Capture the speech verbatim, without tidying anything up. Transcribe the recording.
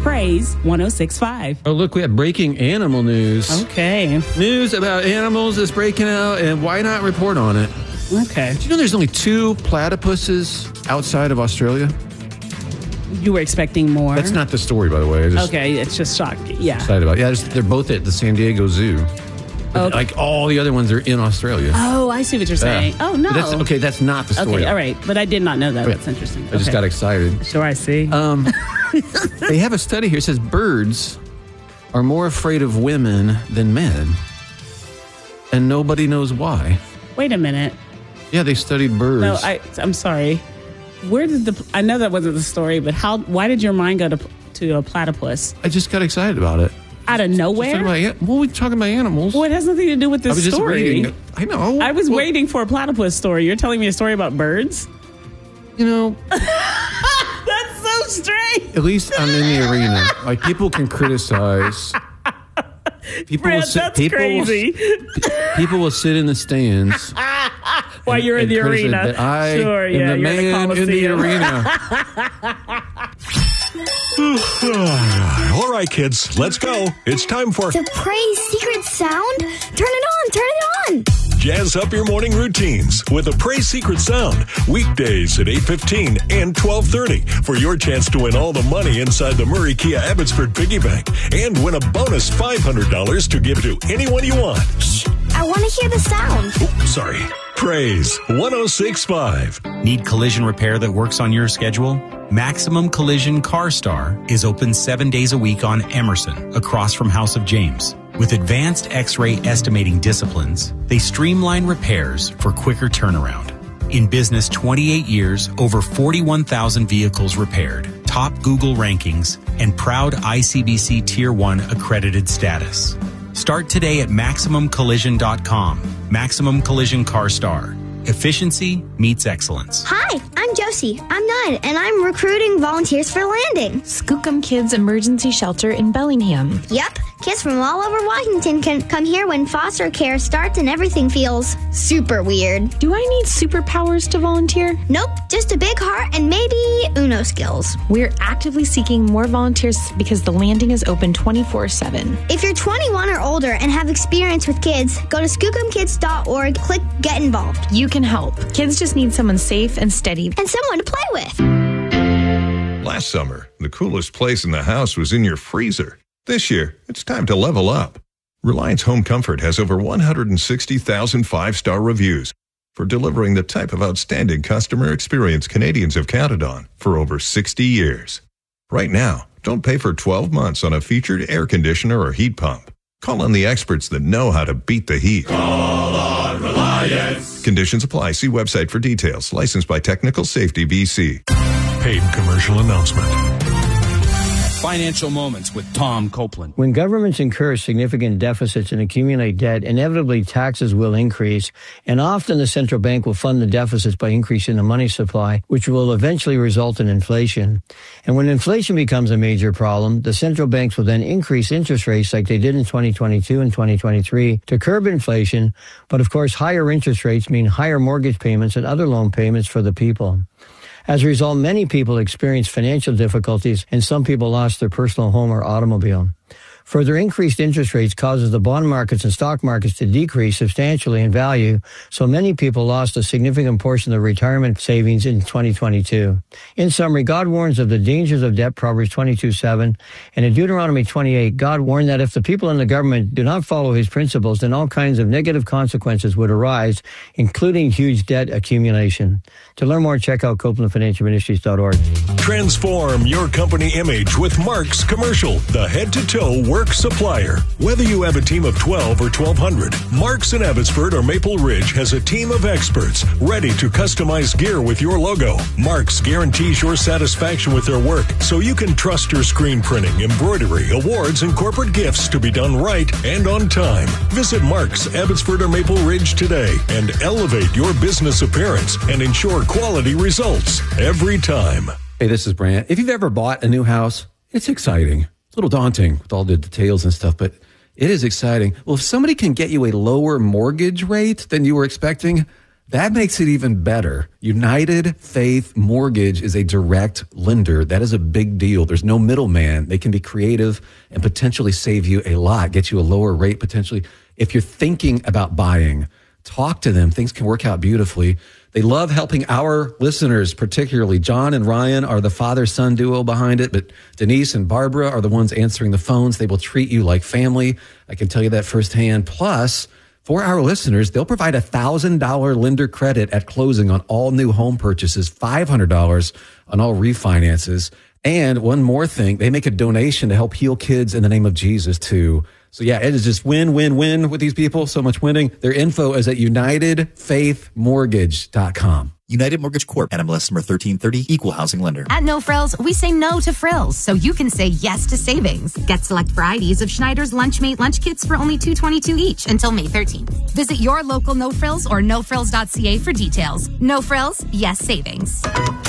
Praise one oh six point five. Oh, look, we have breaking animal news. Okay. News about animals is breaking out, and why not report on it? Okay. Do you know there's only two platypuses outside of Australia? You were expecting more? That's not the story, by the way. I just Okay, it's just shocking. Yeah. excited about it. Yeah, just, they're both at the San Diego Zoo. But Okay. like all the other ones are in Australia. Oh, I see what you're saying. Yeah. Oh, no. But that's, okay, that's not the story. Okay, all right. But I did not know that. Okay. That's interesting. I just Okay. got excited. Sure, I see. Um, they have a study here. It says birds are more afraid of women than men, and nobody knows why. Wait a minute. Yeah, they studied birds. No, I, I'm sorry. Where did the... I know that wasn't the story, but how? Why did your mind go to to a platypus? I just got excited about it. Out of Just nowhere? talking about, an- well, we're talking about animals. Well, it has nothing to do with I this was just story. reading. I know. I was Well, waiting for a platypus story. You're telling me a story about birds? You know, That's so strange. at least I'm in the arena. Like, people can criticize. People Brad, will sit, that's people crazy. Will, people will sit in the stands While you're in and the criticize arena. that I Sure, am yeah. the you're in the man in the Coliseum. arena. All right, kids, let's go. It's time for The Praise Secret Sound? Turn it on, turn it on. Jazz Up Your Morning Routines with the Praise Secret Sound. Weekdays at eight fifteen and twelve thirty for your chance to win all the money inside the Murray Kia Abbotsford Piggy Bank and win a bonus five hundred dollars to give to anyone you want. Shh, I want to hear the sound. Oh, sorry. Praise one oh six point five. Need collision repair that works on your schedule? Maximum Collision Car Star is open seven days a week on Emerson, across from House of James. With advanced X-ray estimating disciplines, they streamline repairs for quicker turnaround. In business twenty-eight years, over forty-one thousand vehicles repaired, top Google rankings, and proud I C B C Tier one accredited status. Start today at Maximum Collision dot com. Maximum Collision Car Star. Efficiency meets excellence. Hi, I'm Josie. I'm nine, and I'm recruiting volunteers for Landing. Skookum Kids Emergency Shelter in Bellingham. Yep, kids from all over Washington can come here when foster care starts and everything feels super weird. Do I need superpowers to volunteer? Nope, just a big heart and maybe Uno skills. We're actively seeking more volunteers because the Landing is open twenty-four seven. If you're twenty-one or older and have experience with kids, go to skookum kids dot org, click Get Involved. You can help. Kids just need someone safe and steady. And someone to play with. Last summer, the coolest place in the house was in your freezer. This year, it's time to level up. Reliance Home Comfort has over one hundred sixty thousand five-star reviews for delivering the type of outstanding customer experience Canadians have counted on for over sixty years. Right now, don't pay for twelve months on a featured air conditioner or heat pump. Call on the experts that know how to beat the heat. Call on Reliance. Conditions apply. See website for details. Licensed by Technical Safety B C. Paid commercial announcement. Financial Moments with Tom Copeland. When governments incur significant deficits and accumulate debt, inevitably taxes will increase, and often the central bank will fund the deficits by increasing the money supply, which will eventually result in inflation. And when inflation becomes a major problem, the central banks will then increase interest rates like they did in twenty twenty-two and twenty twenty-three to curb inflation. But of course, higher interest rates mean higher mortgage payments and other loan payments for the people. As a result, many people experienced financial difficulties, and some people lost their personal home or automobile. Further increased interest rates causes the bond markets and stock markets to decrease substantially in value, so many people lost a significant portion of their retirement savings in twenty twenty-two. In summary, God warns of the dangers of debt, Proverbs twenty-two seven, and in Deuteronomy twenty-eight, God warned that if the people in the government do not follow his principles, then all kinds of negative consequences would arise, including huge debt accumulation. To learn more, check out Copeland Financial Ministries dot org. Transform your company image with Mark's Commercial, the head-to-toe work supplier. Whether you have a team of twelve or twelve hundred, Mark's in Abbotsford or Maple Ridge has a team of experts ready to customize gear with your logo. Mark's guarantees your satisfaction with their work, so you can trust your screen printing, embroidery, awards, and corporate gifts to be done right and on time. Visit Mark's, Abbotsford or Maple Ridge today and elevate your business appearance and ensure quality results every time. Hey, this is Brant. If you've ever bought a new house, it's exciting. It's a little daunting with all the details and stuff, but it is exciting. Well, if somebody can get you a lower mortgage rate than you were expecting, That makes it even better. United Faith Mortgage is a direct lender. That is a big deal. There's no middleman. They can be creative and potentially save you a lot, get you a lower rate potentially. If you're thinking about buying, talk to them. Things can work out beautifully. They love helping our listeners, particularly. John and Ryan are the father-son duo behind it, but Denise and Barbara are the ones answering the phones. They will treat you like family. I can tell you that firsthand. Plus, for our listeners, they'll provide a one thousand dollars lender credit at closing on all new home purchases, five hundred dollars on all refinances. And one more thing, they make a donation to help heal kids in the name of Jesus, too. So, yeah, it is just win, win, win with these people. So much winning. Their info is at united faith mortgage dot com. United Mortgage Corp. N M L S number thirteen thirty, Equal Housing Lender. At No Frills, we say no to frills, so you can say yes to savings. Get select varieties of Schneider's Lunchmate lunch kits for only two dollars and twenty-two cents each until May thirteenth. Visit your local No Frills or no frills dot c a for details. No Frills, yes savings.